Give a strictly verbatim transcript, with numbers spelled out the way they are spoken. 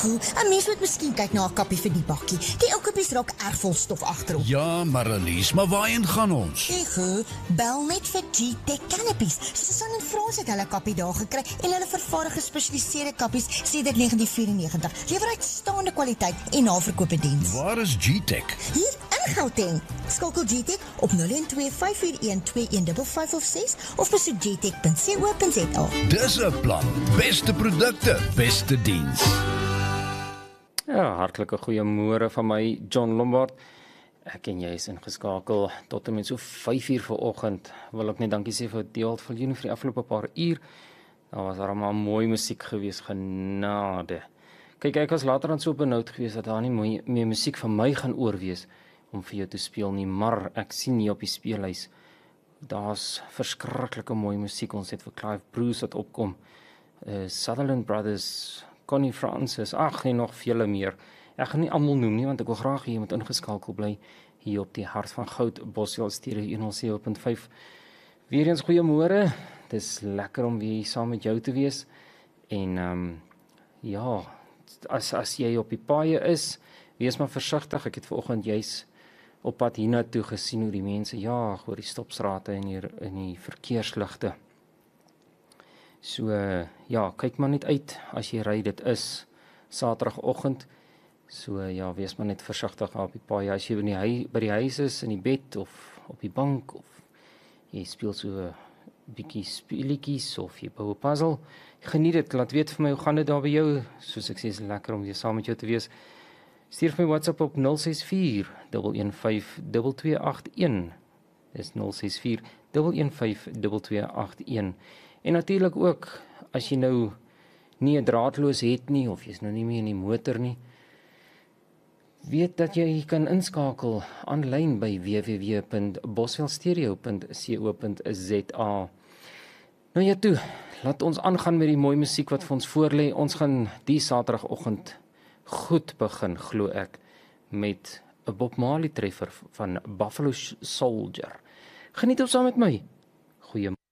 Ego, 'n mens moet miskien kyk na 'n kappie vir die bakkie. Die ou kappies raak erg vol stof agterop. Ja, Marlies, maar waarheen gaan ons? Ego, bel net vir G-Tech Canopies. Susan en Frans het hulle kappie daar gekry en hulle vervaardig gespesialiseerde kappies sedert negentien vyf-en-negentig. Lewer uitstaande kwaliteit en naverkoop diens. Waar is G-Tech? Hier in Gauteng. Skakel G-Tech op nul een twee vyf vier een twee een vyf vyf of ses of besoek g tech punt co punt za. Dis 'n plan. Beste produkte, beste diens. Ja, hartlike goeiemôre van my, John Lombard. Ek en jy is ingeskakel tot en met so vyf uur vanoggend. Wil ek net dankie sê vir die Alt Viljoen vir die afgelope paar uur. Daar was almal mooi musiek gewees, genade. Kyk, ek was later dan so benoud gewees dat daar nie mooi, meer musiek van my gaan oorwees om vir jou te speel nie, maar ek sien nie op die speellys. Daar's verskriklike mooi musiek. Ons het vir Clive Bruce wat opkom. Uh, Sutherland Brothers, Connie Francis, ag en nog vele meer. Ek gaan nie almal noem nie want ek wil graag hê jy moet ingeskakel bly hier op die Hart van Goud, Bosveld Stereo honderd sewe punt vyf. Weereens goeiemôre. Dis lekker om weer saam met jou te wees. En ehm um, ja, as as jy op die paaie is, wees maar versigtig. Ek het vanoggend juis op pad hiernatoe gesien hoe die mense jaag oor die stopstrate en hier in die verkeersligte. So uh, ja, kyk maar net uit as jy ry, dit is Saterdagoggend. So uh, ja, wees maar net versigtig op die paai. As jy by die, hui, by die huis is, in die bed of op die bank of jy speel so 'n bietjie speletjies of jy bou 'n puzzle, geniet dit. Laat weet vir my hoe gaan dit daar by jou. Soos ek sê, is lekker om weer saam met jou te wees. Stuur vir my WhatsApp op nul ses vier een een vyf twee twee agt een. Dis nul ses vier een een vyf twee twee agt een. En natuurlik ook, as jy nou nie 'n draadloos het nie, of jy's nou nie meer in die motor nie, weet dat jy kan inskakel aanlyn by w w w punt bosveldstereo punt co punt za. Nou ja toe, laat ons aangaan met die mooi musiek wat vir ons voorlê. Ons gaan die Saterdagoggend goed begin, glo ek, met 'n Bob Marley treffer van Buffalo Soldier. Geniet hom saam met my. Goeie